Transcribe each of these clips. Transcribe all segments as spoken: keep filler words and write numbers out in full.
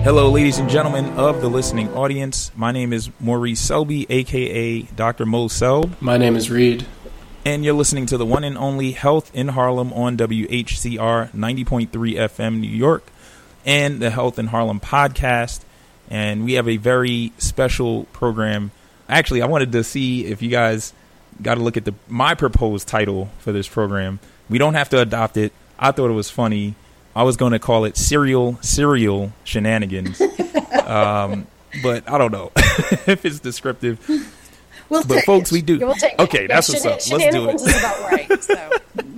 Hello, ladies and gentlemen of the listening audience. My name is Maurice Selby, a k a. Doctor Mo Selb. My name is Reed. And you're listening to the one and only Health in Harlem on W H C R ninety point three F M New York and the Health in Harlem podcast. And we have a very special program. Actually, I wanted to see if you guys got to look at the my proposed title for this program. We don't have to adopt it. I thought it was funny. I was going to call it Serial Serial Shenanigans. um, but I don't know if it's descriptive. We'll but folks, it. we do. We'll take okay, it. that's yeah, what's up. Let's do it. Is about right, so.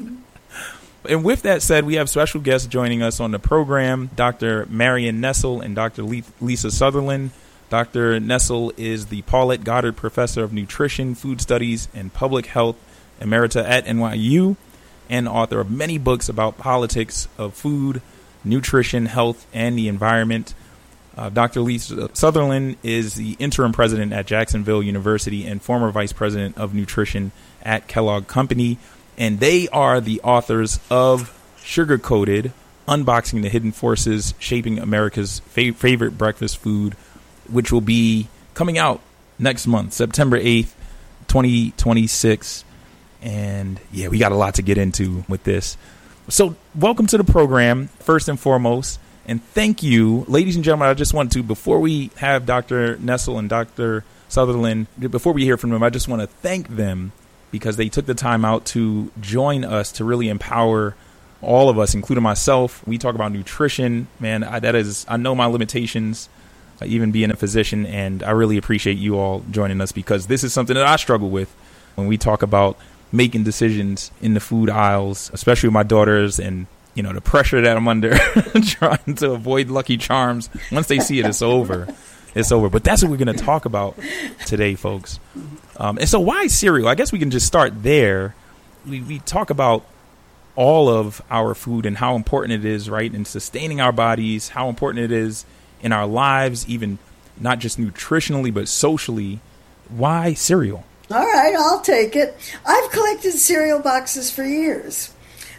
And with that said, we have special guests joining us on the program, Doctor Marion Nessel and Doctor Lisa Sutherland. Doctor Nessel is the Paulette Goddard Professor of Nutrition, Food Studies, and Public Health Emerita at N Y U, and author of many books about politics of food, nutrition, health, and the environment. Uh, Doctor Lisa Sutherland is the interim president at Jacksonville University and former vice president of nutrition at Kellogg Company. And they are the authors of Sugar Coated, Unboxing the Hidden Forces Shaping America's fa- Favorite Breakfast Food, which will be coming out next month, September eighth, twenty twenty-six. And yeah, we got a lot to get into with this. So welcome to the program, first and foremost. And thank you, ladies and gentlemen. I just want to, before we have Doctor Nessel and Doctor Sutherland, before we hear from them, I just want to thank them because they took the time out to join us to really empower all of us, including myself. We talk about nutrition, man. I, that is, I know my limitations, uh, even being a physician, and I really appreciate you all joining us because this is something that I struggle with when we talk about making decisions in the food aisles, especially with my daughters and, you know, the pressure that I'm under trying to avoid Lucky Charms. Once they see it, it's over. It's over. But that's what we're going to talk about today, folks. Um, and so why cereal? I guess we can just start there. We, we talk about all of our food and how important it is, right, in sustaining our bodies, how important it is in our lives, even not just nutritionally, but socially. Why cereal? All right, I'll take it. I've collected cereal boxes for years.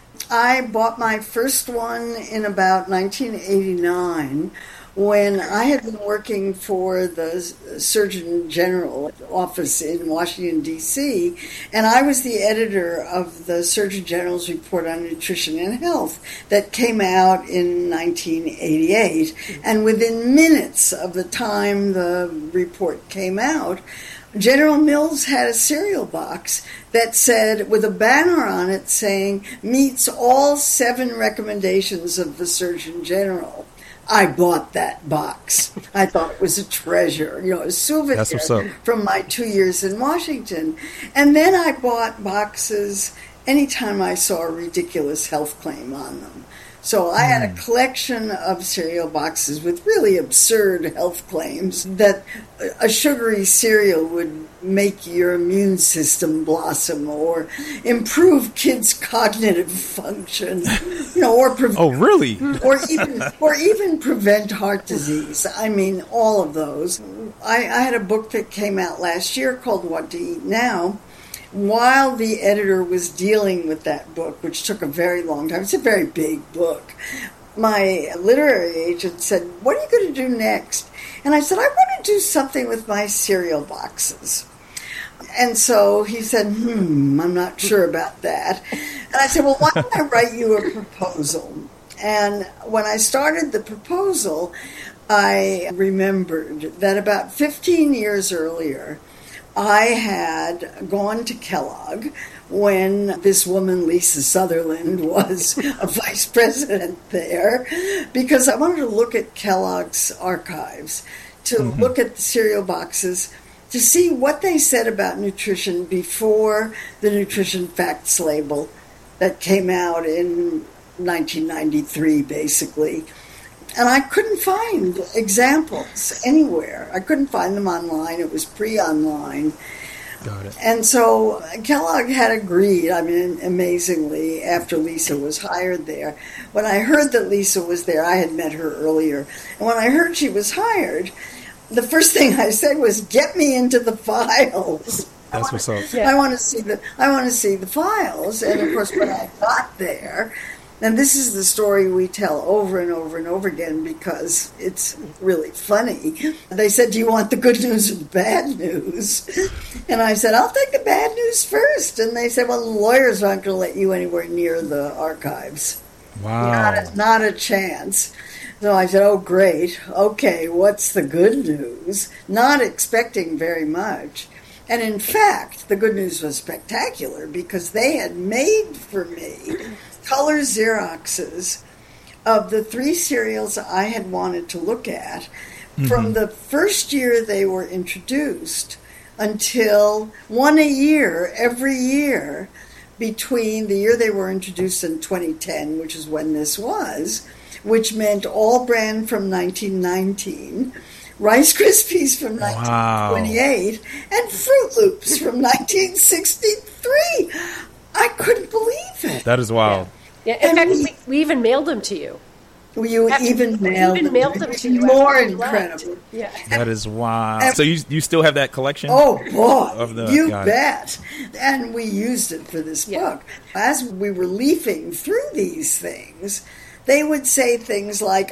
I bought my first one in about nineteen eighty-nine when I had been working for the Surgeon General office in Washington, D C, and I was the editor of the Surgeon General's Report on Nutrition and Health that came out in nineteen eighty-eight. And within minutes of the time the report came out, General Mills had a cereal box that said, with a banner on it saying, meets all seven recommendations of the Surgeon General. I bought that box. I thought it was a treasure, you know, a souvenir from my two years in Washington. And then I bought boxes anytime I saw a ridiculous health claim on them. So I had a collection of cereal boxes with really absurd health claims that a sugary cereal would make your immune system blossom or improve kids' cognitive function, you know, or pre- oh really, or even or even prevent heart disease. I mean, all of those. I, I had a book that came out last year called What to Eat Now. While the editor was dealing with that book, which took a very long time, it's a very big book, my literary agent said, what are you going to do next? And I said, I want to do something with my cereal boxes. And so he said, hmm, I'm not sure about that. And I said, well, why don't I write you a proposal? And when I started the proposal, I remembered that about fifteen years earlier, I had gone to Kellogg when this woman, Lisa Sutherland, was a vice president there because I wanted to look at Kellogg's archives, to mm-hmm. look at the cereal boxes, to see what they said about nutrition before the nutrition facts label that came out in nineteen ninety-three, basically. And I couldn't find examples anywhere. I couldn't find them online. It was pre-online. Got it. And so Kellogg had agreed, I mean, amazingly, after Lisa was hired there. When I heard that Lisa was there, I had met her earlier. And when I heard she was hired, the first thing I said was, get me into the files. That's what's up. I want to see the I want to see the files. And of course, when I got there, And this is the story we tell over and over and over again because it's really funny. They said, do you want the good news or the bad news? And I said, I'll take the bad news first. And they said, well, the lawyers aren't going to let you anywhere near the archives. Wow. Not a, not a chance. So I said, oh, great. Okay, what's the good news? Not expecting very much. And in fact, the good news was spectacular because they had made for me color Xeroxes of the three cereals I had wanted to look at mm-hmm. from the first year they were introduced until one a year, every year, between the year they were introduced in twenty ten, which is when this was, which meant All Bran from nineteen nineteen, Rice Krispies from nineteen twenty-eight, wow. and Fruit Loops from nineteen sixty-three. I couldn't believe it. That is wild. Yeah. Yeah, in and fact, we, we even mailed them to you. You After, even mailed, even them. mailed them to you. More incredible. Yeah. That is wild. And, so you you still have that collection? Oh, boy. Of the, you bet. It. And we used it for this yeah. book. As we were leafing through these things, they would say things like,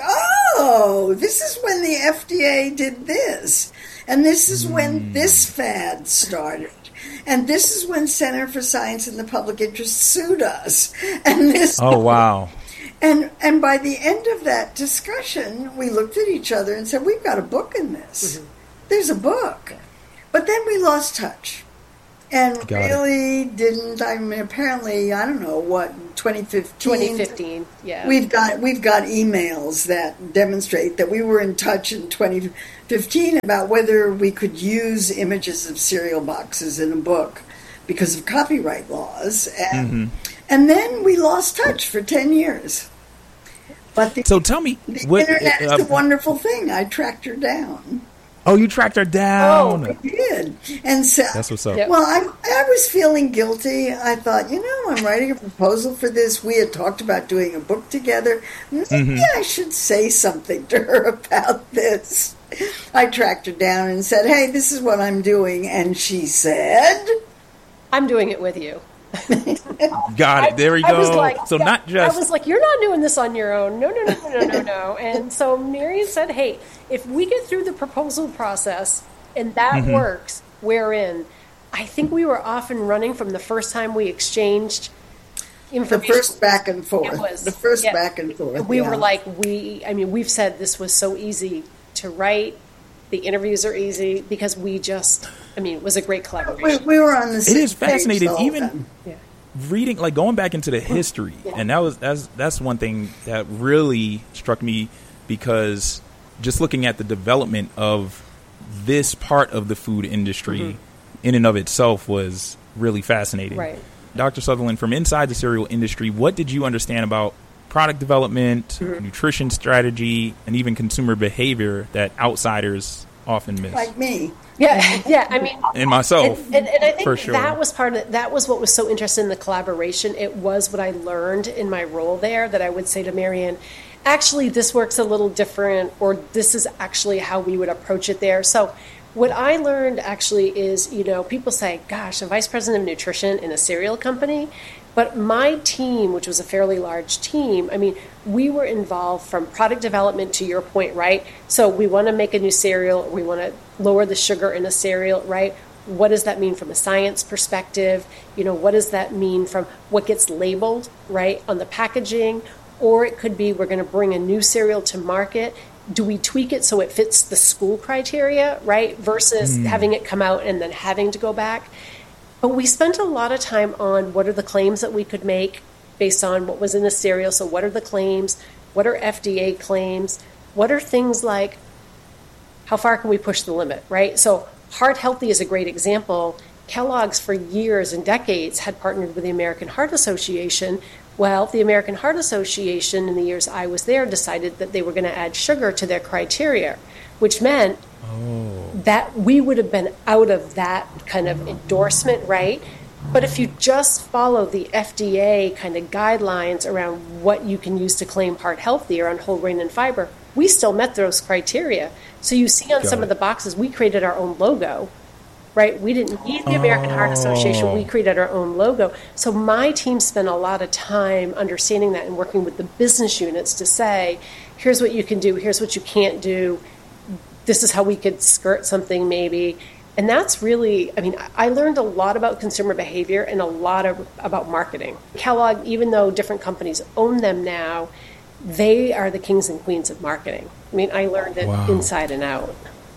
oh, this is when the F D A did this. And this is mm. when this fad started. And this is when Center for Science and the Public Interest sued us. And this. Oh, wow. And and by the end of that discussion, we looked at each other and said, we've got a book in this. Mm-hmm. There's a book. But then we lost touch. And got really it. didn't, I mean, apparently, I don't know, what, twenty fifteen? twenty fifteen, yeah. We've got, we've got emails that demonstrate that we were in touch in twenty fifteen about whether we could use images of cereal boxes in a book because of copyright laws. And, mm-hmm. and then we lost touch for ten years. But the, so tell me, the what, internet uh, is a wonderful thing. I tracked her down. Oh, you tracked her down. Oh, I did. And so, that's what's up. Well, I, I was feeling guilty. I thought, you know, I'm writing a proposal for this. We had talked about doing a book together. Maybe mm-hmm. I should say something to her about this. I tracked her down and said, hey, this is what I'm doing. And she said, I'm doing it with you. Got it. There we I, go. I was like, so yeah, not just. I was like, you're not doing this on your own. No, no, no, no, no, no, no. And so Marion said, hey, if we get through the proposal process and that mm-hmm. works, we're in. I think we were off and running from the first time we exchanged information. The first back and forth. It was. The first yeah. back and forth. We yeah. were like, we, I mean, we've said this was so easy to write. The interviews are easy because we just, I mean, it was a great collaboration. We, we were on the same It is fascinating, even yeah. reading, like going back into the history, yeah. and that was that's that's one thing that really struck me because just looking at the development of this part of the food industry mm-hmm. in and of itself was really fascinating. Right. Doctor Sutherland, from inside the cereal industry, what did you understand about product development, mm-hmm. nutrition strategy, and even consumer behavior that outsiders often miss? Like me. Yeah, yeah. I mean, and myself, and, and, and I think for sure. that was part of that was what was so interesting in the collaboration. It was what I learned in my role there that I would say to Marion, actually, this works a little different, or this is actually how we would approach it there. So what I learned actually is, you know, people say, gosh, a vice president of nutrition in a cereal company. But my team, which was a fairly large team, I mean, we were involved from product development to your point, right? So we want to make a new cereal. We want to lower the sugar in a cereal, right? What does that mean from a science perspective? You know, what does that mean from what gets labeled, right, on the packaging? Or it could be we're going to bring a new cereal to market. Do we tweak it so it fits the school criteria, right, versus mm. having it come out and then having to go back? But we spent a lot of time on what are the claims that we could make based on what was in the cereal. So what are the claims? What are F D A claims? What are things like how far can we push the limit, right? So Heart Healthy is a great example. Kellogg's for years and decades had partnered with the American Heart Association. Well, the American Heart Association in the years I was there decided that they were going to add sugar to their criteria, which meant oh. that we would have been out of that kind of endorsement, right? But if you just follow the F D A kind of guidelines around what you can use to claim heart healthy or on whole grain and fiber, we still met those criteria. So you see on Got some it. of the boxes, we created our own logo, right? We didn't need the American Heart Association. We Oh. created our own logo. So my team spent a lot of time understanding that and working with the business units to say, here's what you can do, here's what you can't do, this is how we could skirt something maybe. And that's really, I mean, I learned a lot about consumer behavior and a lot of, about marketing. Kellogg, even though different companies own them now, they are the kings and queens of marketing. I mean, I learned it Wow. inside and out.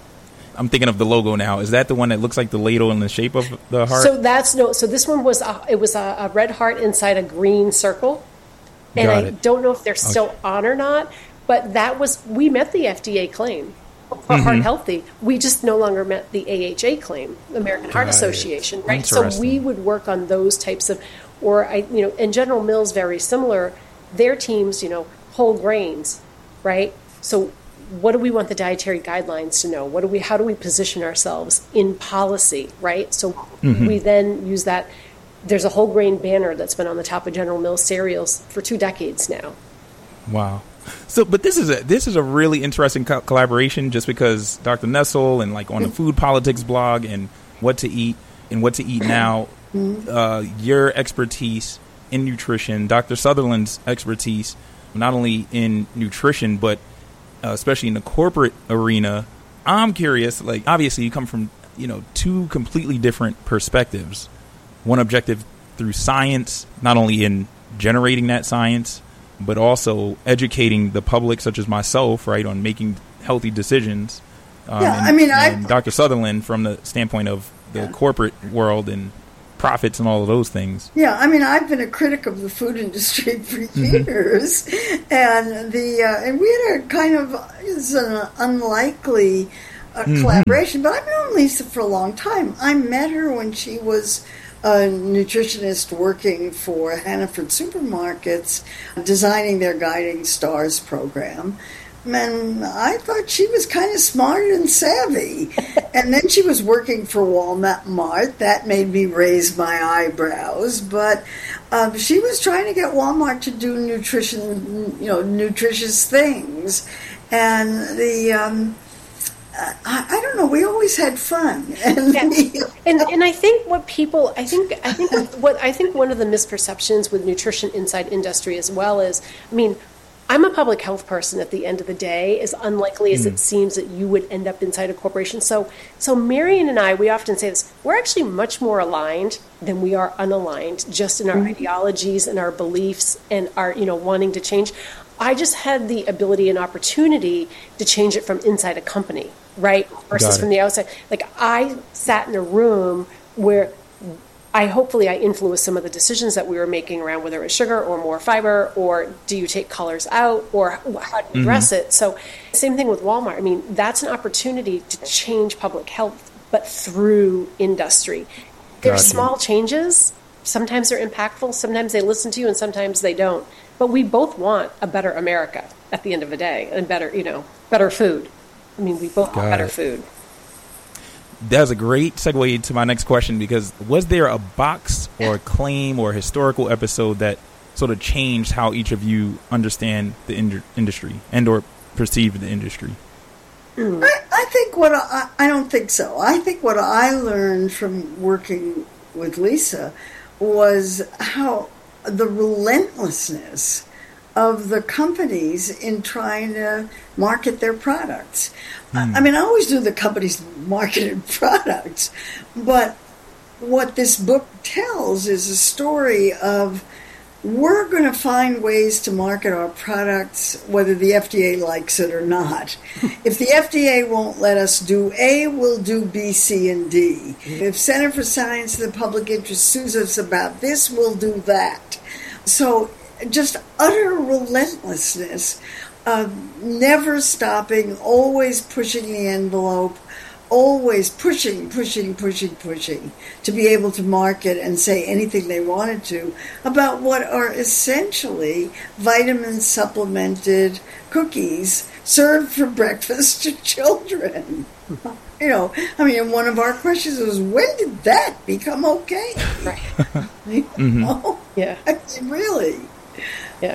I'm thinking of the logo now. Is that the one that looks like the ladle in the shape of the heart? So that's no. So this one was a, it was a, a red heart inside a green circle, and Got I it. don't know if they're still Okay. on or not. But that was we met the F D A claim for heart healthy. We just no longer met the A H A claim, American Heart Got it. Association, right? So Interesting. we would work on those types of, or I, you know, and General Mills very similar. Their teams, you know, whole grains, right? So what do we want the dietary guidelines to know? What do we, how do we position ourselves in policy, right? So we then use that. There's a whole grain banner that's been on the top of General Mills cereals for two decades now. Wow. So, but this is a this is a really interesting co- collaboration, just because Doctor Nessel and like on the Food Politics blog and What to Eat and What to Eat Now, uh, your expertise in nutrition, Doctor Sutherland's expertise not only in nutrition but uh, especially in the corporate arena. I'm curious. Like, obviously, you come from you know two completely different perspectives. One objective through science, not only in generating that science, but also educating the public, such as myself, right, on making healthy decisions. Um, Yeah, and, I mean, I- and Doctor Sutherland from the standpoint of the corporate world and profits and all of those things. Yeah, I mean, I've been a critic of the food industry for years, and the uh, and we had a kind of it's an unlikely uh, collaboration. But I've known Lisa for a long time. I met her when she was a nutritionist working for Hannaford Supermarkets, designing their Guiding Stars program. And I thought she was kind of smart and savvy. And then she was working for Walmart. That made me raise my eyebrows. But um, she was trying to get Walmart to do nutrition, you know, nutritious things. And the, um, I, I don't know, we always had fun. And, Yeah. we, And and I think what people I think I think what I think one of the misperceptions with nutrition inside industry as well is, I mean, I'm a public health person at the end of the day, as unlikely as it seems that you would end up inside a corporation. So so Marion and I, we often say this, we're actually much more aligned than we are unaligned, just in our ideologies and our beliefs and our, you know, wanting to change. I just had the ability and opportunity to change it from inside a company, right? Versus Got it. from the outside. Like, I sat in a room where I hopefully I influenced some of the decisions that we were making around whether it was sugar or more fiber, or do you take colors out, or how do you dress it. So same thing with Walmart. I mean, that's an opportunity to change public health, but through industry. There's Gotcha. small changes. Sometimes they're impactful. Sometimes they listen to you, and sometimes they don't. But we both want a better America at the end of the day, and better, you know, better food. I mean, we both want Got better it. food. That's a great segue to my next question, because was there a box or claim or historical episode that sort of changed how each of you understand the ind- industry and or perceive the industry? I, I think what I, I don't think so. I think what I learned from working with Lisa was how the relentlessness of the companies in trying to market their products. I, I mean, I always knew the companies marketed products, but what this book tells is a story of we're going to find ways to market our products whether the F D A likes it or not. If the F D A won't let us do A, we'll do B, C, and D. If Center for Science and the Public Interest sues us about this, we'll do that. So just utter relentlessness of never stopping, always pushing the envelope, always pushing, pushing, pushing, pushing to be able to market and say anything they wanted to about what are essentially vitamin supplemented cookies served for breakfast to children. You know, I mean, one of our questions was, when did that become okay? Right. You know? Yeah. I mean, really? Yeah.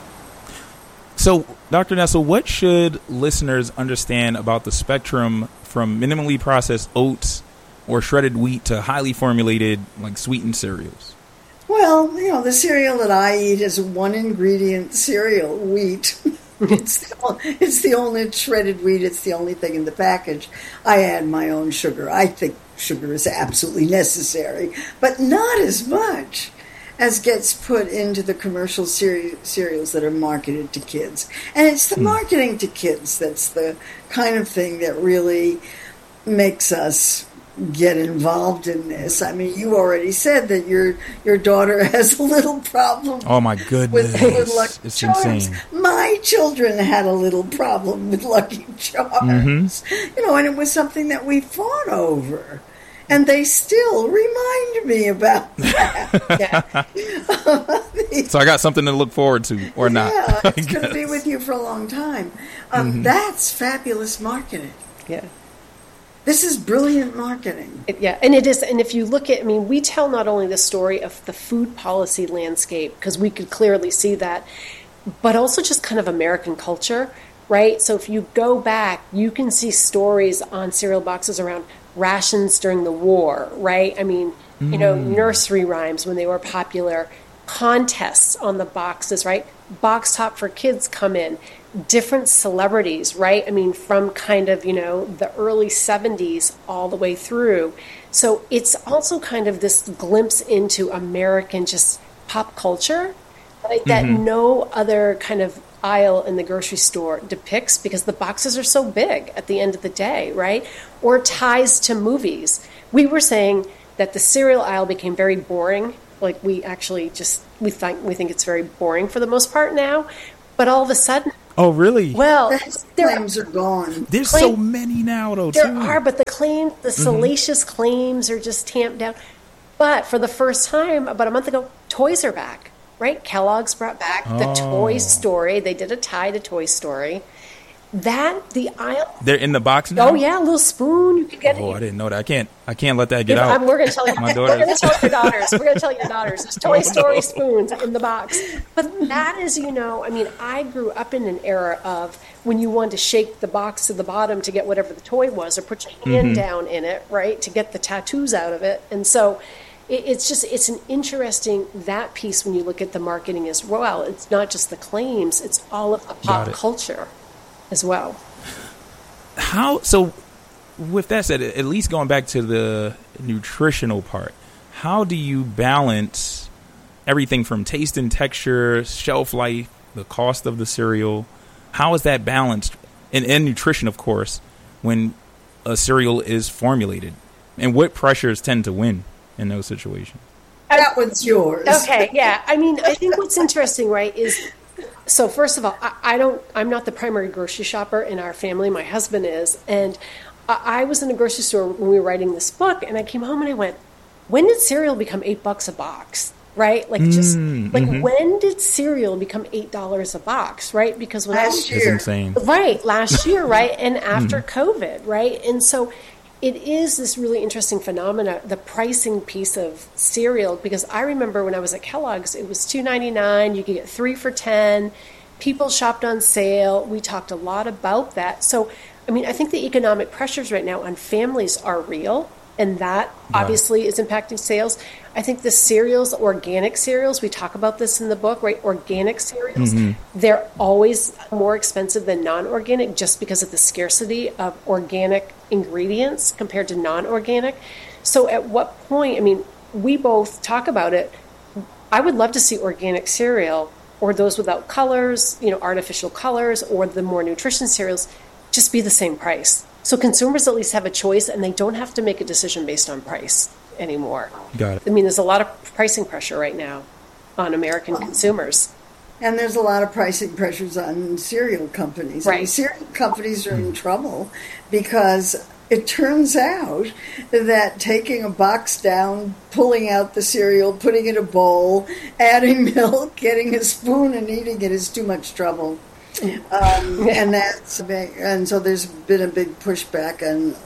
So, Doctor Nessel, what should listeners understand about the spectrum from minimally processed oats or shredded wheat to highly formulated, like sweetened cereals? Well, you know, the cereal that I eat is a one ingredient cereal, wheat. It's the, it's the only shredded wheat. It's the only thing in the package. I add my own sugar. I think sugar is absolutely necessary, but not as much as gets put into the commercial cere- cereals that are marketed to kids. And it's the marketing to kids that's the kind of thing that really makes us get involved in this. I mean, you already said that your your daughter has a little problem. Oh my goodness, with, with Lucky it's Charms. insane. My children had a little problem with Lucky Charms, mm-hmm. you know, and it was something that we fought over, and they still remind me about that. So I got something to look forward to, or not? Yeah, it's going to be with you for a long time. Um, mm-hmm. That's fabulous marketing. Yeah. This is brilliant marketing. It, yeah, and it is. And if you look at, I mean, we tell not only the story of the food policy landscape, because we could clearly see that, but also just kind of American culture, right? So if you go back, you can see stories on cereal boxes around rations during the war, right? I mean, mm. you know, nursery rhymes when they were popular, contests on the boxes, right? Box Top for Kids come in. Different celebrities, right? I mean, from kind of, you know, the early seventies all the way through. So it's also kind of this glimpse into American just pop culture, like, that mm-hmm. no other kind of aisle in the grocery store depicts, because the boxes are so big at the end of the day, right? Or ties to movies. We were saying that the cereal aisle became very boring. Like, we actually just, we think, we think it's very boring for the most part now. But all of a sudden, oh, really? Well, the claims are gone. There's claim, so many now, though, there too. are, but the claims, the mm-hmm. salacious claims are just tamped down. But for the first time, about a month ago, toys are back, right? Kellogg's brought back oh. the Toy Story. They did a tie to Toy Story. That, the aisle... They're in the box now? Oh, yeah, a little spoon. You could get oh, it. I didn't know that. I can't I can't let that get yeah, out. I'm, we're going to tell you. My we're going to tell your daughters. We're going to tell your daughters. There's Toy Story spoons in the box. But that is, you know, I mean, I grew up in an era of when you wanted to shake the box to the bottom to get whatever the toy was, or put your hand mm-hmm. down in it, right, to get the tattoos out of it. And so it, it's just, it's an interesting, that piece when you look at the marketing as well. It's not just the claims, it's all of the pop culture as well. How, so with that said, at least going back to the nutritional part, how do you balance everything from taste and texture, shelf life, the cost of the cereal? How is that balanced? And, and nutrition, of course, when a cereal is formulated? And what pressures tend to win in those situations? That one's yours. Okay, yeah. I mean, I think what's interesting, right, is... So first of all, I, I don't, I'm not the primary grocery shopper in our family. My husband is. And I, I was in a grocery store when we were writing this book, and I came home and I went, when did cereal become eight bucks a box? Right? Like, just, mm, like, mm-hmm. when did cereal become eight dollars a box? Right? Because when last I, year. It's insane. Right. Last year, right? And after mm. COVID, right? And so it is this really interesting phenomena, the pricing piece of cereal, because I remember when I was at Kellogg's, it was two ninety-nine. You could get three for ten. People shopped on sale. We talked a lot about that. So, I mean, I think the economic pressures right now on families are real, and that Right. obviously is impacting sales. I think the cereals, organic cereals, we talk about this in the book, right? Organic cereals, mm-hmm. they're always more expensive than non-organic just because of the scarcity of organic ingredients compared to non-organic. So at what point, I mean, we both talk about it. I would love to see organic cereal, or those without colors, you know, artificial colors, or the more nutrition cereals, just be the same price. So consumers at least have a choice, and they don't have to make a decision based on price anymore. Got it. I mean, there's a lot of pricing pressure right now on American consumers. And there's a lot of pricing pressures on cereal companies. Right. I mean, cereal companies are in trouble because it turns out that taking a box down, pulling out the cereal, putting it in a bowl, adding milk, getting a spoon and eating it is too much trouble. Um, and that's a big, and so there's been a big pushback on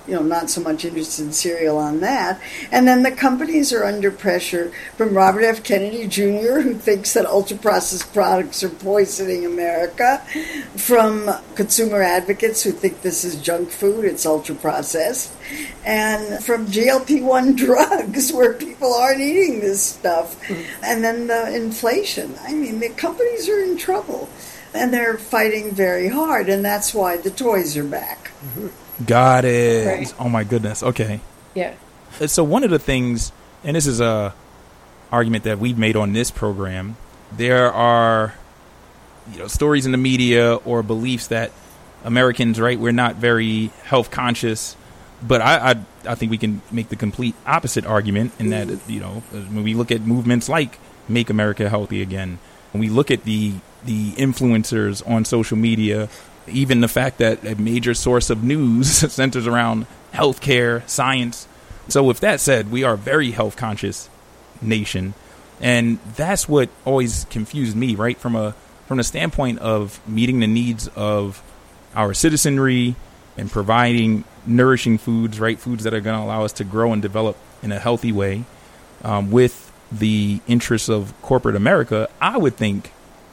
you know, not so much interested in cereal on that. And then the companies are under pressure from Robert F. Kennedy Junior, who thinks that ultra-processed products are poisoning America, from consumer advocates who think this is junk food, it's ultra-processed, and from G L P one drugs where people aren't eating this stuff. Mm-hmm. And then the inflation. I mean, the companies are in trouble, and they're fighting very hard, and that's why the toys are back. Mm-hmm. Got it. Right. Oh my goodness. Okay. Yeah. So one of the things, and this is a argument that we've made on this program, there are, you know, stories in the media or beliefs that Americans, right, we're not very health conscious. But I, I, I think we can make the complete opposite argument in that, you know, when we look at movements like Make America Healthy Again, when we look at the the influencers on social media, even the fact that a major source of news centers around healthcare, science. So with that said, we are a very health conscious nation. And that's what always confused me, right? From a from the standpoint of meeting the needs of our citizenry and providing nourishing foods, right? Foods that are going to allow us to grow and develop in a healthy way, um, with the interests of corporate America. I would think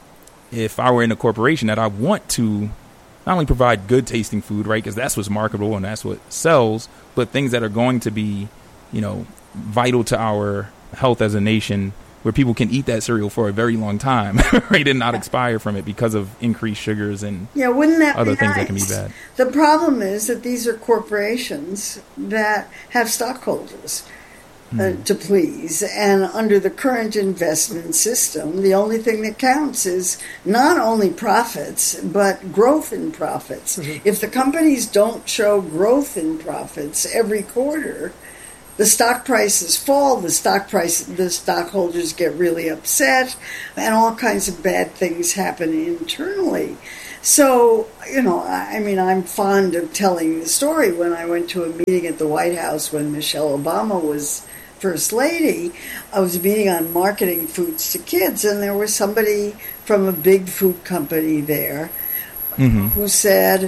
if I were in a corporation that I want to not only provide good tasting food, right, because that's what's marketable and that's what sells, but things that are going to be, you know, vital to our health as a nation, where people can eat that cereal for a very long time, right, and not expire from it because of increased sugars and yeah, wouldn't that other be things nice? That can be bad. The problem is that these are corporations that have stockholders uh, to please, and under the current investment system, the only thing that counts is not only profits, but growth in profits. Mm-hmm. If the companies don't show growth in profits every quarter, the stock prices fall, the stock price, the stockholders get really upset, and all kinds of bad things happen internally. So, you know, I mean, I'm fond of telling the story. When I went to a meeting at the White House when Michelle Obama was First Lady, I was meeting on marketing foods to kids, and there was somebody from a big food company there mm-hmm. who said,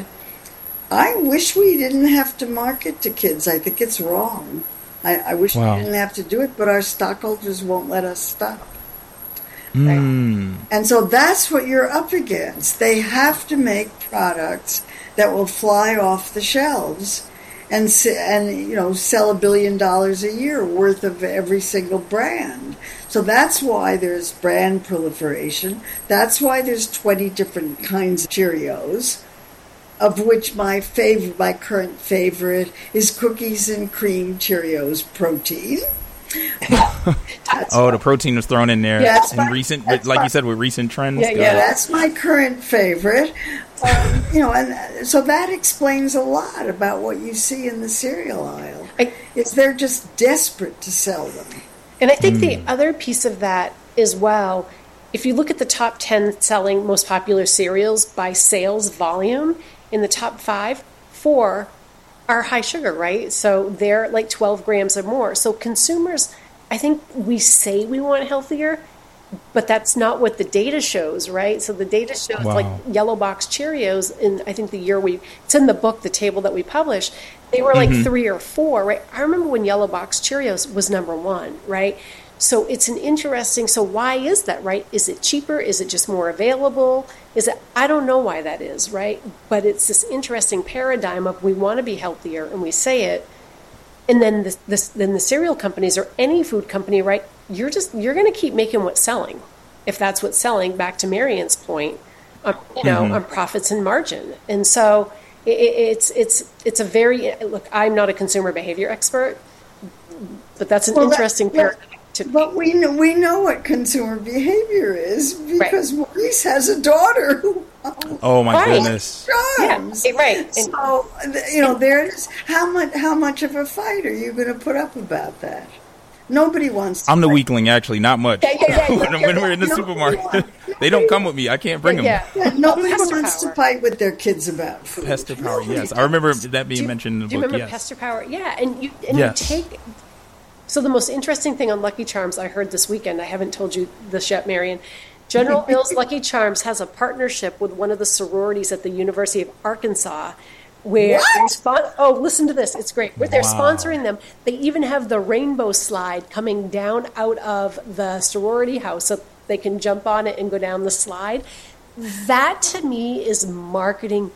I wish we didn't have to market to kids. I think it's wrong. I, I wish wow. we didn't have to do it, but our stockholders won't let us stop. Mm. Right? And so that's what you're up against. They have to make products that will fly off the shelves and, and you know, sell a billion dollars a year worth of every single brand. So that's why there's brand proliferation. That's why there's twenty different kinds of Cheerios, of which my favorite, my current favorite, is cookies and cream Cheerios protein. Oh, the protein was thrown in there yeah, in my, recent, like my, you said, with recent trends. Yeah, yeah, that's my current favorite. Um, you know, and so that explains a lot about what you see in the cereal aisle. I, is they're just desperate to sell them. And I think mm. the other piece of that as well, if you look at the top ten selling most popular cereals by sales volume, in the top five, four are high sugar, right? So they're like twelve grams or more. So consumers, I think we say we want healthier, but that's not what the data shows, right? So the data shows wow. like Yellow Box Cheerios, in I think the year we, it's in the book, the table that we published, they were like mm-hmm. three or four, right? I remember when Yellow Box Cheerios was number one, right? So it's an interesting, so why is that, right? Is it cheaper? Is it just more available? Is it, I don't know why that is, right? But it's this interesting paradigm of we want to be healthier and we say it. And then this, this then the cereal companies or any food company, right? You're just, you're going to keep making what's selling. If that's what's selling, back to Marion's point, um, you know, mm-hmm. on profits and margin. And so it, it's, it's, it's a very, look, I'm not a consumer behavior expert, but that's an well, interesting that, paradigm. But we know, we know what consumer behavior is because right. Maurice has a daughter who oh my right. goodness charms. Yeah, right. So you know, there's how much how much of a fight are you going to put up about that? Nobody wants to I'm the fight. weakling, actually, not much. Yeah, yeah, yeah. when, when we're in the nobody supermarket, wants, they don't come with me. I can't bring yeah, them. Yeah, nobody Pester wants power. to fight with their kids about food. Pester power, Nobody yes. does. I remember that being do you, mentioned in the do you book, remember yes. Pester power? Yeah, and you and yes. you take... So the most interesting thing on Lucky Charms I heard this weekend, I haven't told you this yet, Marion, General Mills Lucky Charms has a partnership with one of the sororities at the University of Arkansas where What? they're spon- oh, listen to this, it's great. Where they're Wow. sponsoring them. They even have the rainbow slide coming down out of the sorority house so they can jump on it and go down the slide. That to me is marketing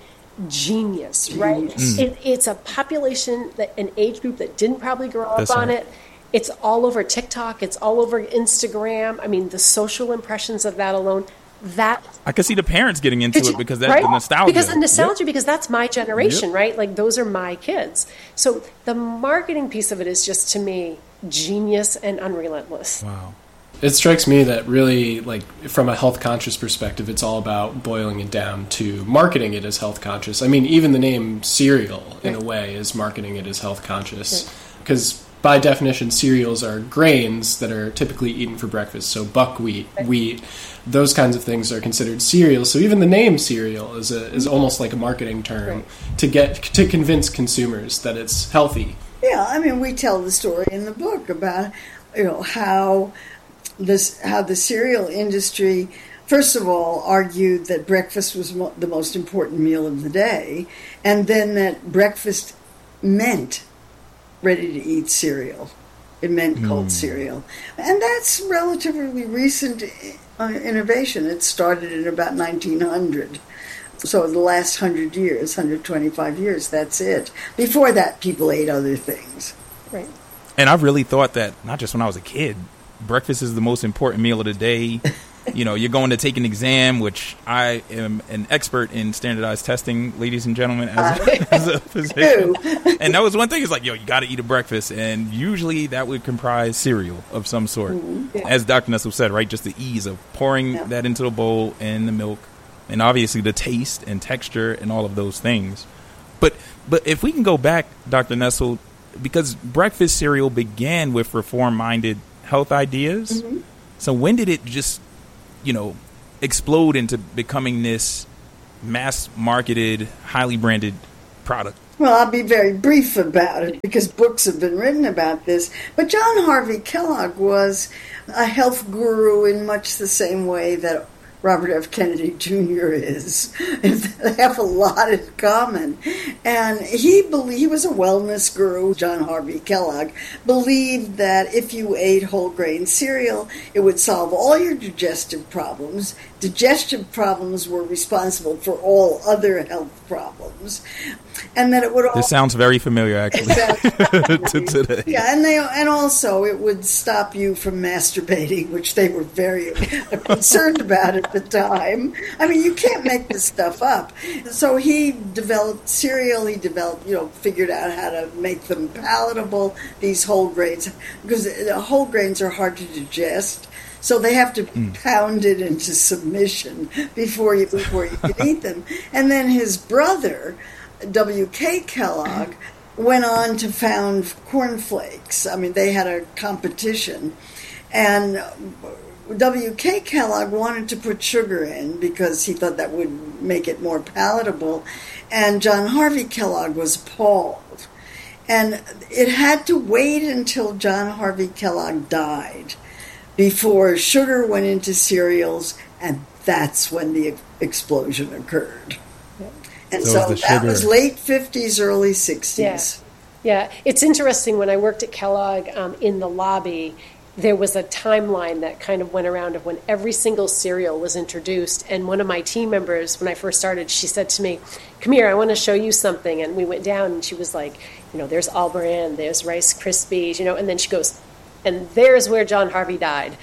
genius, right? It, it's a population, that an age group that didn't probably grow up That's on right. it. It's all over TikTok. It's all over Instagram. I mean, the social impressions of that alone, that I could see the parents getting into it because that's right? the nostalgia. Because the nostalgia, Yep. because that's my generation, Yep. right? Like those are my kids. So the marketing piece of it is just to me genius and unrelentless. Wow. It strikes me that really, like, from a health conscious perspective, it's all about boiling it down to marketing it as health conscious. I mean, even the name cereal, in a way, is marketing it as health conscious. Because by definition, cereals are grains that are typically eaten for breakfast. So buckwheat, wheat, those kinds of things are considered cereals. So even the name cereal is a, is almost like a marketing term Right. to get to convince consumers that it's healthy. Yeah, I mean, we tell the story in the book about, you know, how this how the cereal industry, first of all, argued that breakfast was mo- the most important meal of the day, and then that breakfast meant ready-to-eat cereal. It meant cold cereal. And that's relatively recent uh, innovation. It started in about nineteen hundred. So the last one hundred years, one hundred twenty-five years, that's it. Before that, people ate other things. Right. And I really thought that, not just when I was a kid, breakfast is the most important meal of the day. You know, you're going to take an exam, which I am an expert in standardized testing, ladies and gentlemen, as a, as a physician. And that was one thing, is like, yo, you got to eat a breakfast. And usually that would comprise cereal of some sort. Yeah. As Doctor Nessel said, right, just the ease of pouring Yeah. that into the bowl and the milk. And obviously the taste and texture and all of those things. But but if we can go back, Doctor Nessel, because breakfast cereal began with reform-minded health ideas. Mm-hmm. So when did it just, you know, explode into becoming this mass-marketed, highly branded product? Well, I'll be very brief about it because books have been written about this. But John Harvey Kellogg was a health guru in much the same way that Robert F. Kennedy Junior is. They have a lot in common. And he believed, he was a wellness guru, John Harvey Kellogg, believed that if you ate whole grain cereal, it would solve all your digestive problems. Digestive problems were responsible for all other health problems. And that it would all... This sounds very familiar, actually, to today. Yeah, and they and also it would stop you from masturbating, which they were very concerned about at the time. I mean, you can't make this stuff up. So he developed cereal. He developed, you know, figured out how to make them palatable. These whole grains, because the whole grains are hard to digest. So they have to Mm. pound it into submission before you before you can eat them. And then his brother, W K Kellogg, went on to found Corn Flakes. I mean, they had a competition. And W K Kellogg wanted to put sugar in because he thought that would make it more palatable. And John Harvey Kellogg was appalled. And it had to wait until John Harvey Kellogg died before sugar went into cereals, and that's when the explosion occurred. And So so, it was the that sugar. was late fifties, early sixties. Yeah. Yeah, it's interesting. When I worked at Kellogg um, in the lobby, there was a timeline that kind of went around of when every single cereal was introduced. And one of my team members, when I first started, she said to me, "Come here, I want to show you something." And we went down, and she was like, you know, there's All Bran, there's Rice Krispies, you know, and then she goes, "And there's where John Harvey died."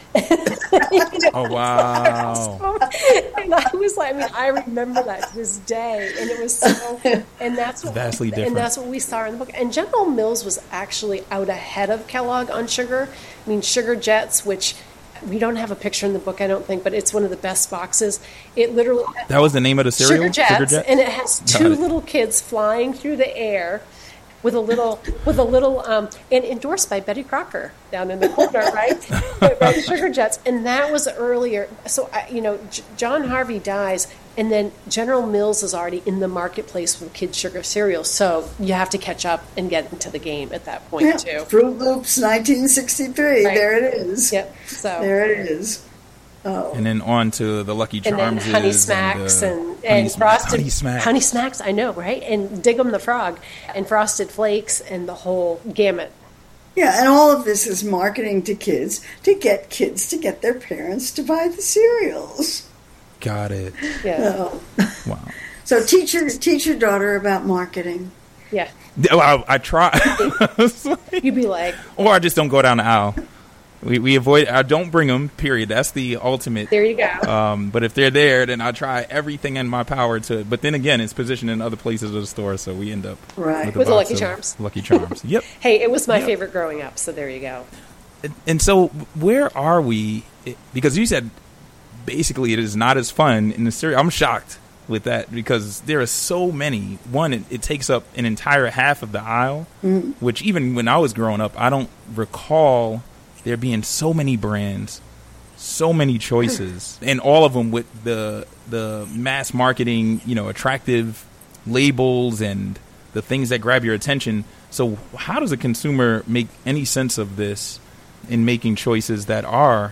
You know, Oh, wow. and I was like, I mean, I remember that to this day, and it was so, and that's what, Vastly different. and that's what we saw in the book. And General Mills was actually out ahead of Kellogg on sugar. I mean, Sugar Jets, which we don't have a picture in the book, I don't think, but it's one of the best boxes. It literally That was the name of the cereal? Sugar Jets, Jets? and it has Got two it. little kids flying through the air. With a little, with a little, um, and endorsed by Betty Crocker down in the corner, right? Right, Sugar Jets, and that was earlier. So, I, you know, J- John Harvey dies, and then General Mills is already in the marketplace with Kid Sugar cereal. So you have to catch up and get into the game at that point Yeah. too. Fruit Loops, nineteen sixty-three. Right. There it is. Yep. So There it is. Oh. And then on to the Lucky And Charms. then Honey Smacks and, and, Honey and Sma- Frosted Honey Smacks. Honey Smacks, I know, right? And Dig'em the Frog and Frosted Flakes and the whole gamut. Yeah, and all of this is marketing to kids to get kids to get their parents to buy the cereals. Got it. Yeah. Oh. Wow. So teach your, teach your daughter about marketing. Yeah. Well, I, I try. You'd be like, Or I just don't go down the aisle. We we avoid. I don't bring them. Period. That's the ultimate. there you go. Um, but if they're there, then I try everything in my power to. But then again, it's positioned in other places of the store, so we end up Right. with, a With the box Lucky of Charms. Lucky Charms. Yep. Hey, it was my Yep. favorite growing up, so there you go. And, and so, where are we? Because you said basically it is not as fun in the cereal. I'm shocked with that because there are so many. One, it, it takes up an entire half of the aisle, mm-hmm. which even when I was growing up, I don't recall there being so many brands, so many choices, and all of them with the the mass marketing, you know, attractive labels and the things that grab your attention. So how does a consumer make any sense of this in making choices that are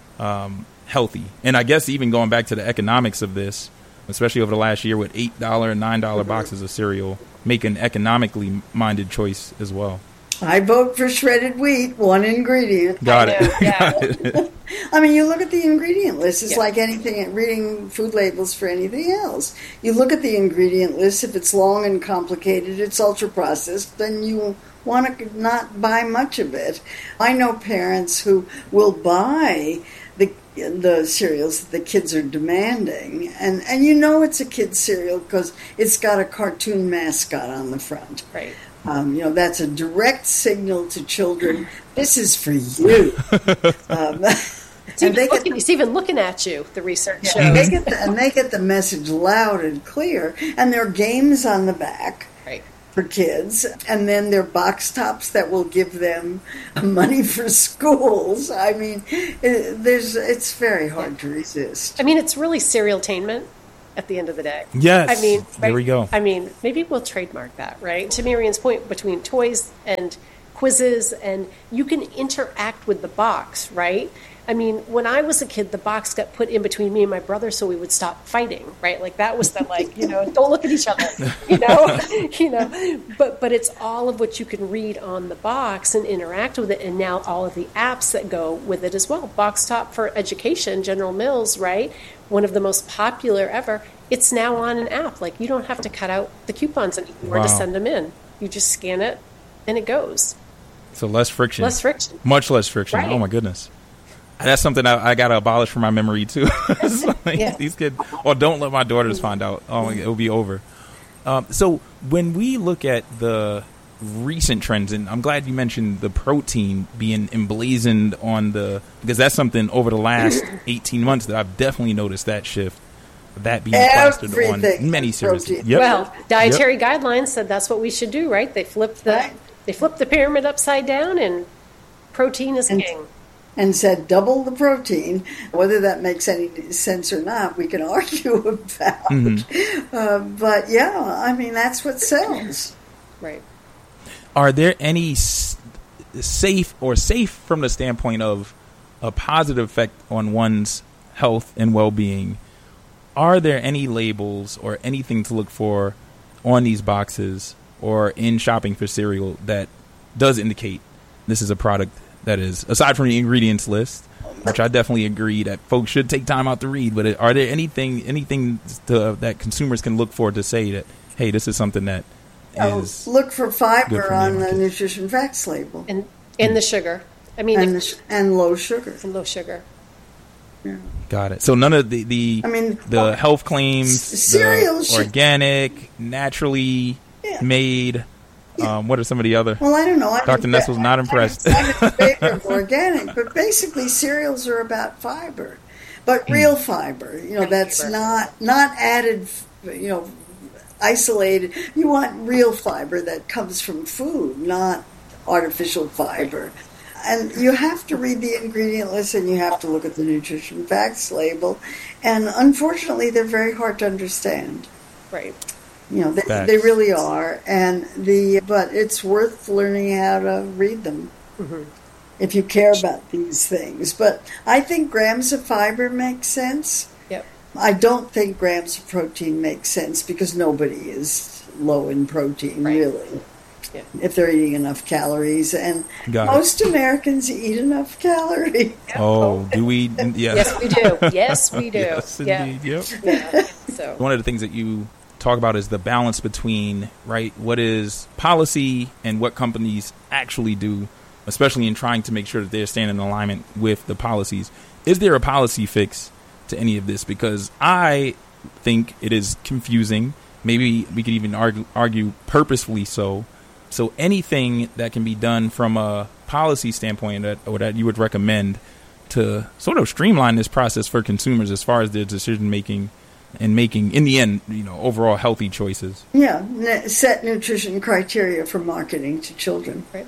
um, healthy? And I guess even going back to the economics of this, especially over the last year with eight dollars and nine dollars boxes of cereal, make an economically minded choice as well. I vote for shredded wheat, one ingredient. Got I it. know, yeah. Got it. I mean, you look at the ingredient list. It's Yeah. like anything, reading food labels for anything else. You look at the ingredient list. If it's long and complicated, it's ultra processed, then you want to not buy much of it. I know parents who will buy the the cereals that the kids are demanding, and and you know it's a kid's cereal because it's got a cartoon mascot on the front. Right. Um, you know, that's a direct signal to children, this is for you. um, It's even, they looking, get, it's even looking at you, the research yeah, shows. and, they get the, and they get the message loud and clear, and there are games on the back Right. for kids, and then there are box tops that will give them money for schools. I mean, it, there's it's very hard to resist. I mean, it's really serialtainment at the end of the day. Yes. I mean, There we go. I mean, maybe we'll trademark that, right? To Marion's point, between toys and quizzes, and you can interact with the box, right? I mean, when I was a kid, the box got put in between me and my brother so we would stop fighting, right? Like that was the like, you know, don't look at each other, you know, you know. But but it's all of what you can read on the box and interact with it, and now all of the apps that go with it as well. Box Top for education, General Mills, right? One of the most popular ever. It's now on an app. Like you don't have to cut out the coupons anymore Wow. to send them in. You just scan it, and it goes. So less friction. Less friction. Much less friction. Right. Oh my goodness. That's something I, I got to abolish from my memory too. So, like, Yeah. These kids, or don't let my daughters find out. Oh, my, it'll be over. Um, so when we look at the recent trends, and I'm glad you mentioned the protein being emblazoned on the, because that's something over the last eighteen months that I've definitely noticed that shift, that being plastered on Everything many is services. protein. Yep. Well, dietary guidelines said that's what we should do, right? They flipped the Right. they flipped the pyramid upside down, and protein is And- king. And said double the protein. Whether that makes any sense or not, we can argue about. Mm-hmm. Uh, but yeah, I mean, that's what sells. Right. Are there any s- safe or safe from the standpoint of a positive effect on one's health and well-being? Are there any labels or anything to look for on these boxes or in shopping for cereal that does indicate this is a product that is, aside from the ingredients list, which I definitely agree that folks should take time out to read, but are there anything anything to, that consumers can look for to say that, hey, this is something that Oh, is look for good fiber for me on and my the kids. nutrition facts label, And and the sugar. I mean, and, if- the sh- and low sugar. and low sugar. Got it. So none of the the, I mean, the well, health claims, c- cereal the should- organic, naturally Yeah. made. Um, what are some of the other? Well, I don't know. I'm Doctor in Nestle's fa- not I'm- impressed. I'm in favor of organic, but basically cereals are about fiber, but real fiber. You know, that's Fiber. not not added. You know, isolated. You want real fiber that comes from food, not artificial fiber. And you have to read the ingredient list, and you have to look at the nutrition facts label. And unfortunately, they're very hard to understand. Right. You know, they, Facts. they really are, and the but it's worth learning how to read them. if you care about these things. But I think grams of fiber make sense. Yep. I don't think grams of protein make sense because nobody is low in protein, Right. really, Yeah. if they're eating enough calories. And Got it. most Americans eat enough calories. Oh, do we? Yeah. Yes, we do. Yes, we do. Yes, yeah. indeed. Yep. Yeah. So. One of the things that you talk about is the balance between, right, what is policy and what companies actually do, especially in trying to make sure that they're staying in alignment with the policies. Is there a policy fix to any of this? Because I think it is confusing. Maybe we could even argue, argue purposefully so. So anything that can be done from a policy standpoint that, or that you would recommend to sort of streamline this process for consumers as far as their decision making and making, in the end, you know, overall healthy choices. Yeah, n- set nutrition criteria for marketing to children. Right.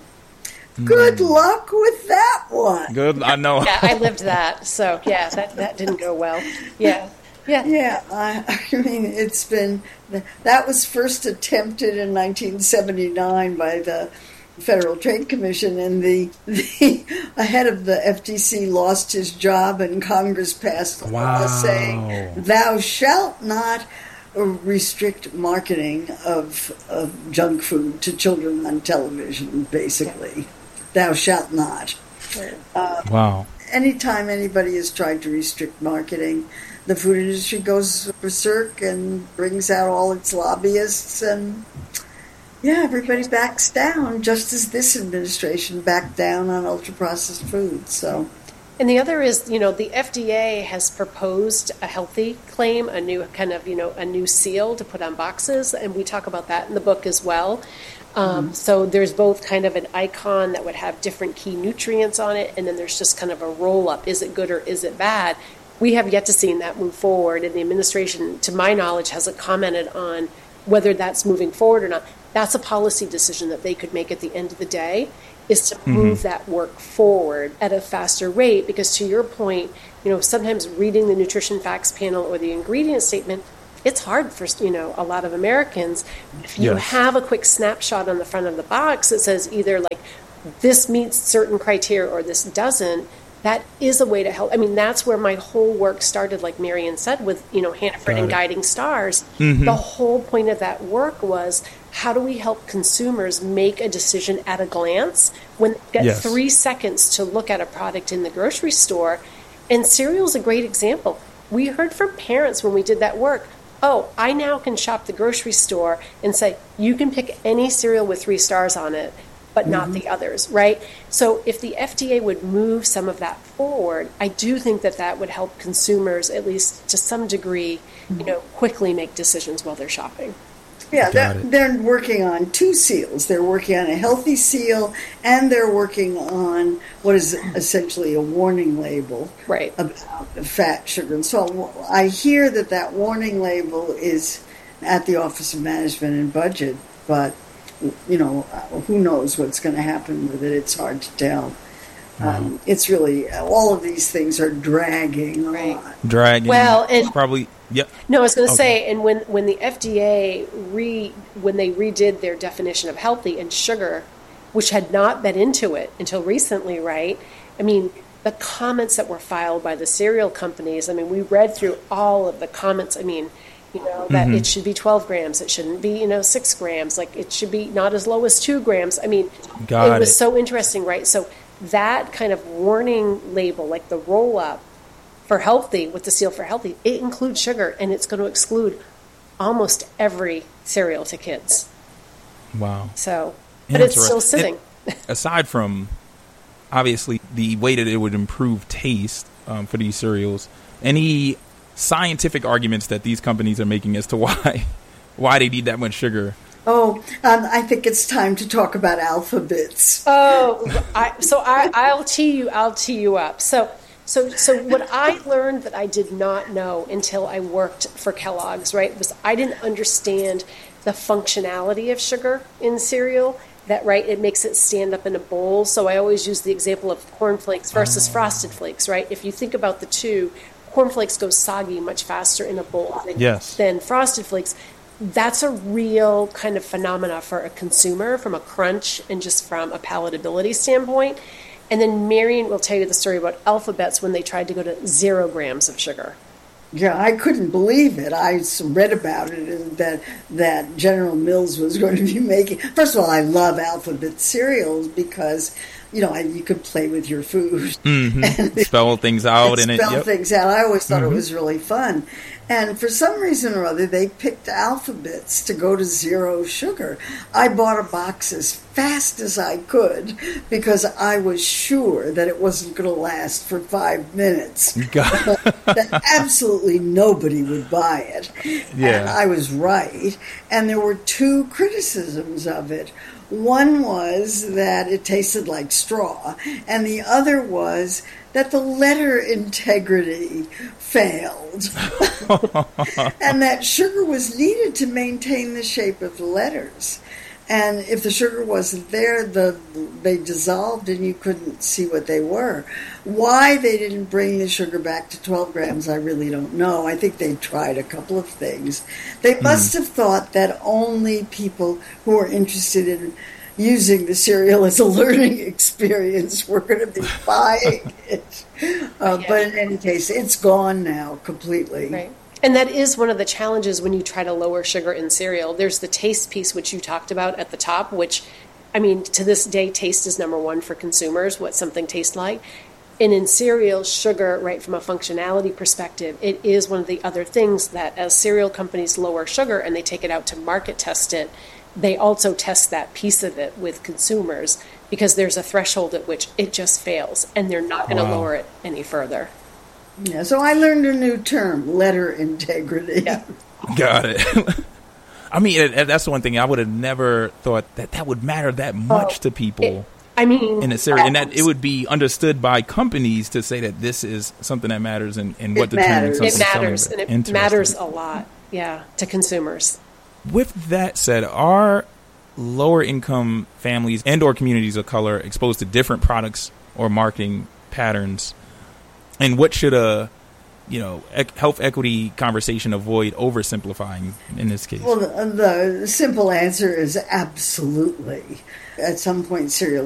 Good luck with that one. Good, I know. Yeah, I lived that. So yeah, that that didn't go well. Yeah. Yeah. Yeah, I, I mean, it's been, that was first attempted in nineteen seventy-nine by the Federal Trade Commission, and the, the head of the F T C lost his job, and Congress passed a law Wow. saying, thou shalt not restrict marketing of, of junk food to children on television, basically. Thou shalt not. Uh, Wow. anytime anybody has tried to restrict marketing, the food industry goes berserk and brings out all its lobbyists, and yeah, everybody backs down, just as this administration backed down on ultra-processed foods. So, And the other is, you know, the F D A has proposed a healthy claim, a new kind of, you know, a new seal to put on boxes, and we talk about that in the book as well. Um, mm-hmm. So there's both kind of an icon that would have different key nutrients on it, and then there's just kind of a roll-up. Is it good or is it bad? We have yet to see that move forward, and the administration, to my knowledge, hasn't commented on whether that's moving forward or not. That's a policy decision that they could make at the end of the day, is to mm-hmm. move that work forward at a faster rate. Because to your point, you know, sometimes reading the nutrition facts panel or the ingredient statement, it's hard for, you know, a lot of Americans. If you Yes. have a quick snapshot on the front of the box that says either like this meets certain criteria or this doesn't, that is a way to help. I mean, that's where my whole work started, like Marian said, with, you know, Hannaford and Guiding Stars. Mm-hmm. The whole point of that work was, how do we help consumers make a decision at a glance when they get Yes. three seconds to look at a product in the grocery store? And cereal is a great example. We heard from parents when we did that work, oh, I now can shop the grocery store and say, you can pick any cereal with three stars on it, but not mm-hmm. the others, right? So if the F D A would move some of that forward, I do think that that would help consumers, at least to some degree, you know, quickly make decisions while they're shopping. yeah, they're, it. they're working on two seals. They're working on a healthy seal, and they're working on what is essentially a warning label Right. about fat, sugar, and salt. I hear that that warning label is at the Office of Management and Budget, but you know, who knows what's going to happen with it? It's hard to tell. Wow. Um, it's really, all of these things are dragging Right. on. Dragging. Well, and- probably, yep. No, I was going to Okay. say, and when, when the F D A re when they redid their definition of healthy and sugar, which had not been into it until recently, right? I mean, the comments that were filed by the cereal companies. I mean, we read through all of the comments. I mean, you know, that Mm-hmm. it should be twelve grams. It shouldn't be, you know, six grams. Like it should be not as low as two grams. I mean, Got it was it. so interesting, right? So that kind of warning label, like the roll up for healthy with the seal for healthy, it includes sugar, and it's going to exclude almost every cereal to kids. Wow. So, but it's still Interesting. sitting. And aside from, obviously, the way that it would improve taste um, for these cereals, any scientific arguments that these companies are making as to why why they need that much sugar? Oh, um, I think it's time to talk about alphabets. Oh, I, so I, I'll tee you. I'll tee you up. So, so, so what I learned that I did not know until I worked for Kellogg's, right, was I didn't understand the functionality of sugar in cereal. That right, it makes it stand up in a bowl. So I always use the example of cornflakes versus oh. Frosted Flakes, right? If you think about the two, cornflakes go soggy much faster in a bowl than, yes. than Frosted Flakes. That's a real kind of phenomena for a consumer from a crunch and just from a palatability standpoint. And then Marion will tell you the story about Alphabets when they tried to go to zero grams of sugar. Yeah, I couldn't believe it. I read about it and that that General Mills was going to be making. First of all, I love Alphabet cereals because, you know, I, you could play with your food, mm-hmm. and spell things out, and and spell it, yep. things out. I always thought mm-hmm. it was really fun. And for some reason or other, they picked Alphabets to go to zero sugar. I bought a box as fast as I could because I was sure that it wasn't going to last for five minutes. That absolutely nobody would buy it. Yeah. And I was right. And there were two criticisms of it. One was that it tasted like straw, and the other was that the letter integrity failed, and that sugar was needed to maintain the shape of the letters. And if the sugar wasn't there, the they dissolved and you couldn't see what they were. Why they didn't bring the sugar back to twelve grams, I really don't know. I think they tried a couple of things. They must mm. have thought that only people who are interested in using the cereal as a learning experience were going to be buying it. Uh, yeah. But in any case, it's gone now completely. Right. And that is one of the challenges when you try to lower sugar in cereal. There's the taste piece, which you talked about at the top, which, I mean, to this day, taste is number one for consumers, what something tastes like. And in cereal, sugar, right, from a functionality perspective, it is one of the other things that as cereal companies lower sugar and they take it out to market test it, they also test that piece of it with consumers because there's a threshold at which it just fails and they're not going to wow. lower it any further. Yeah, so I learned a new term, letter integrity. Yeah. Got it. I mean, it, that's the one thing I would have never thought that that would matter that much oh, to people. It, I mean, in a series, and that it would be understood by companies to say that this is something that matters and, and what determines something. It matters, and it matters a lot, yeah, to consumers. With that said, are lower income families and or communities of color exposed to different products or marketing patterns? And what should a, you know, ec- health equity conversation avoid oversimplifying in this case? Well, the, the simple answer is absolutely. At some point, cereal